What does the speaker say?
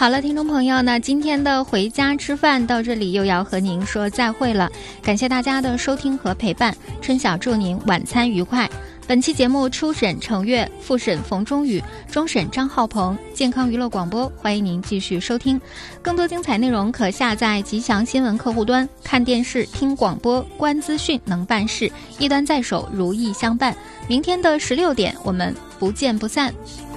好了，听众朋友，那今天的回家吃饭到这里又要和您说再会了，感谢大家的收听和陪伴，春晓祝您晚餐愉快。本期节目初审程月，复审冯中宇，终审张浩鹏，健康娱乐广播，欢迎您继续收听。更多精彩内容可下载吉祥新闻客户端，看电视、听广播、观资讯能办事，一端在手，如意相伴。明天的16点，我们不见不散。